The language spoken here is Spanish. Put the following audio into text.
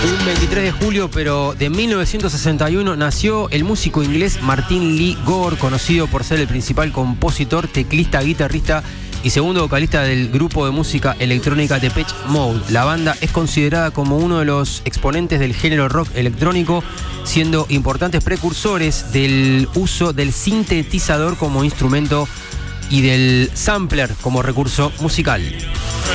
Un 23 de julio, pero de 1961, nació el músico inglés Martin Lee Gore, conocido por ser el principal compositor, teclista, guitarrista y segundo vocalista del grupo de música electrónica Depeche Mode. La banda es considerada como uno de los exponentes del género rock electrónico, siendo importantes precursores del uso del sintetizador como instrumento y del sampler como recurso musical.